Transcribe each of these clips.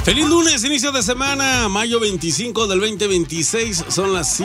Feliz lunes, inicio de semana, mayo 25 del 2026, son las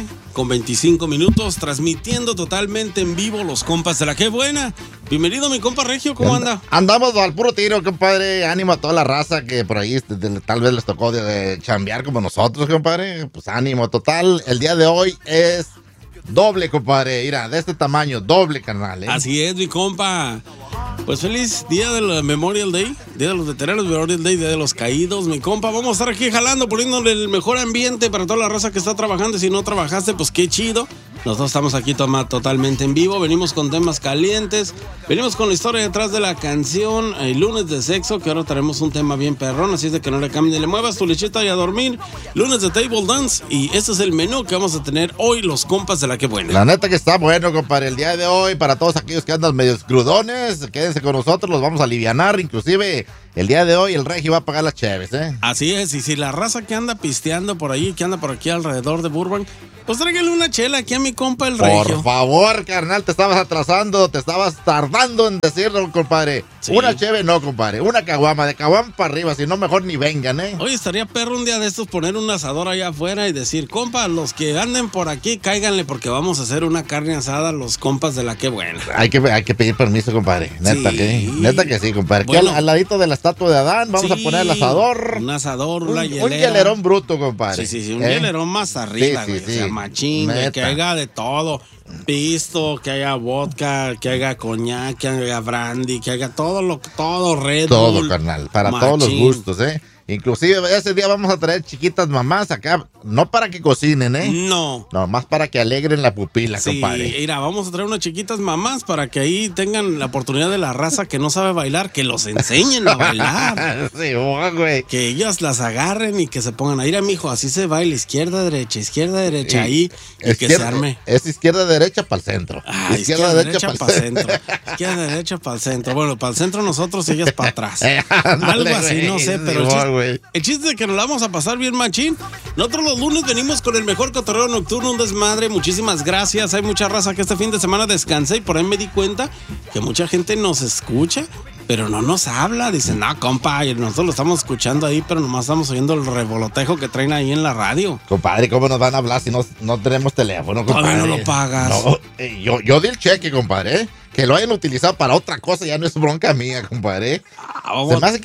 7:25, transmitiendo totalmente en vivo los compas de la que buena. Bienvenido mi compa Regio, ¿cómo anda? Andamos al puro tiro, compadre, ánimo a toda la raza que por ahí tal vez les tocó de chambear como nosotros, compadre, pues ánimo total, el día de hoy es doble, compadre, mira, de este tamaño, doble, carnal, ¿eh? Así es, mi compa. Pues feliz día del Memorial Day, día de los veteranos, Memorial Day, día de los caídos, mi compa. Vamos a estar aquí jalando, poniéndole el mejor ambiente para toda la raza que está trabajando. Y si no trabajaste, pues qué chido. Nosotros estamos aquí totalmente en vivo, venimos con temas calientes, venimos con la historia detrás de la canción, el lunes de sexo, que ahora tenemos un tema bien perrón, así es de que no le cambien ni le muevas tu lechita y a dormir. Lunes de Table Dance, y este es el menú que vamos a tener hoy los compas de la que buena. La neta que está bueno, compadre, el día de hoy, para todos aquellos que andan medios crudones, quédense con nosotros, los vamos a alivianar, inclusive el día de hoy el Regi va a pagar las cheves, ¿eh? Así es, y si la raza que anda pisteando por ahí, que anda por aquí alrededor de Burbank, pues tráigale una chela aquí a mi compa el Regio. Por favor, carnal, te estabas atrasando, te estabas tardando en decirlo, compadre. Sí. Una cheve no, compadre, una caguama, de caguama para arriba, si no mejor ni vengan, ¿eh? Oye, estaría perro un día de estos poner un asador allá afuera y decir, compa, los que anden por aquí, cáiganle porque vamos a hacer una carne asada los compas de la que buena. Hay que pedir permiso, compadre, neta, sí. Neta que sí, compadre. Bueno, al ladito de la estatua de Adán vamos a poner el asador. Un asador, una hielera. Un hielerón bruto, compadre. Sí, un hielerón más arriba, güey. Sí. O sea, machín, que haya de todo. Pisto, que haya vodka, que haya coñac, que haya brandy, que haya todo Red Bull. Todo, carnal, para machín. Todos los gustos, ¿eh? Inclusive ese día vamos a traer chiquitas mamás acá, no para que cocinen, ¿eh? No. No, más para que alegren la pupila, sí, compadre. Mira, vamos a traer unas chiquitas mamás para que ahí tengan la oportunidad de la raza que no sabe bailar, que los enseñen a bailar. Sí, güey. Que ellas las agarren y que se pongan a ir a mijo, así se baila, izquierda, derecha, ahí, y que se arme. Es izquierda-derecha para el centro. Izquierda-derecha para el centro. Izquierda-derecha para el centro. Bueno, para el centro nosotros y ellas para atrás. Algo así, no sé, pero el chiste es que nos la vamos a pasar bien machín. Nosotros los lunes venimos con el mejor cotorreo nocturno, un desmadre. Muchísimas gracias. Hay mucha raza que este fin de semana descansé y por ahí me di cuenta que mucha gente nos escucha, pero no nos habla. Dicen, no, compa, nosotros lo estamos escuchando ahí, pero nomás estamos oyendo el revolotejo que traen ahí en la radio. Compadre, ¿cómo nos van a hablar si no tenemos teléfono, compadre? Todavía no lo pagas. No, yo di el cheque, compadre, ¿eh? Que lo hayan utilizado para otra cosa ya no es bronca mía, compadre. Se me hace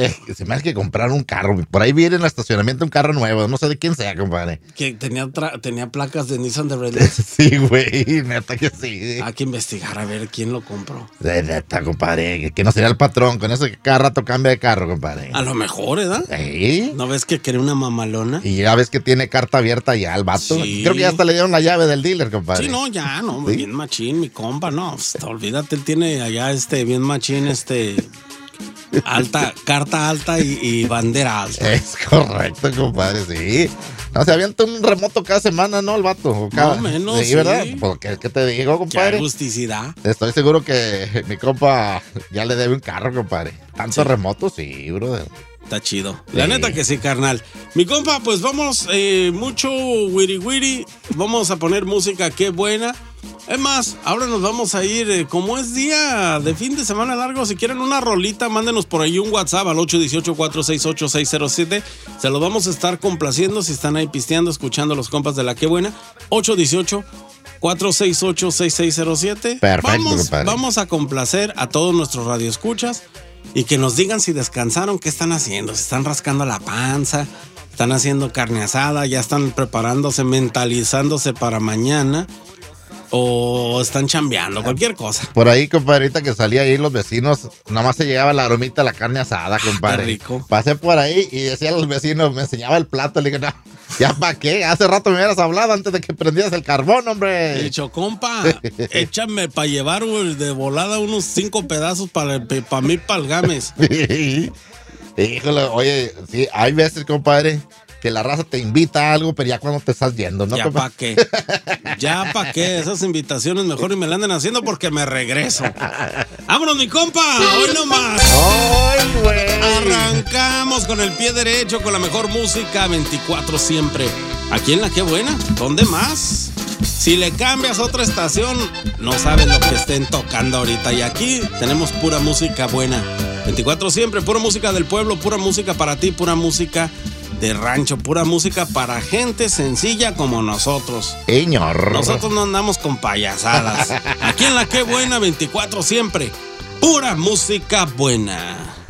que comprar un carro. Por ahí viene en el estacionamiento un carro nuevo. No sé de quién sea, compadre. Que tenía placas de Nissan de Red. Sí, güey. Neta que sí. Hay que investigar a ver quién lo compró. Neta, compadre. Que no sería el patrón. Con eso que cada rato cambia de carro, compadre. A lo mejor, ¿verdad? Sí. ¿No ves que quiere una mamalona? Y ya ves que tiene carta abierta ya al vato. Sí. Creo que ya hasta le dieron la llave del dealer, compadre. Sí, no, ya, no. ¿Sí? Bien machín, mi compa. No, olvídate, él tiene allá bien machín, carta alta y bandera alta. Es correcto, compadre, sí. No, se avienta un remoto cada semana, ¿no? El vato. Más o menos, sí. ¿Verdad? Porque, ¿qué te digo, compadre? Qué agusticidad. Estoy seguro que mi compa ya le debe un carro, compadre. Tantos remotos, sí, brother. Está chido. La neta que sí, carnal. Mi compa, pues vamos, mucho wiri. Vamos a poner música, qué buena. Es más, ahora nos vamos a ir, como es día de fin de semana largo, si quieren una rolita, mándenos por ahí un WhatsApp al 818-468-607. Se los vamos a estar complaciendo si están ahí pisteando, escuchando los compas de la que buena. 818-468-6607. Perfecto, compadre. Vamos a complacer a todos nuestros radioescuchas y que nos digan si descansaron, qué están haciendo, si están rascando la panza, están haciendo carne asada, ya están preparándose, mentalizándose para mañana. O están chambeando, cualquier cosa. Por ahí, compadrita, que salía ahí los vecinos, nada más se llegaba la aromita de la carne asada, compadre. Qué rico. Pasé por ahí y decía a los vecinos, me enseñaba el plato, le dije, no, ¿ya para qué? Hace rato me hubieras hablado antes de que prendieras el carbón, hombre. He dicho, compa, échame para llevar de volada unos 5 pedazos para mí, para el Games. Híjole, oye, sí, hay veces, compadre, que la raza te invita a algo, pero ya cuando te estás yendo, ¿no? ¿Ya para qué? ¿Ya para qué? Esas invitaciones mejor y me la anden haciendo porque me regreso. ¡Vámonos, mi compa! ¡Hoy nomás! ¡Ay, güey! Arrancamos con el pie derecho, con la mejor música, 24 siempre. Aquí en La Qué Buena, ¿dónde más? Si le cambias a otra estación, no sabes lo que estén tocando ahorita. Y aquí tenemos pura música buena. 24 siempre, pura música del pueblo, pura música para ti, pura música de rancho, pura música para gente sencilla como nosotros. Señor. Nosotros no andamos con payasadas. Aquí en La Qué Buena, 24 siempre, pura música buena.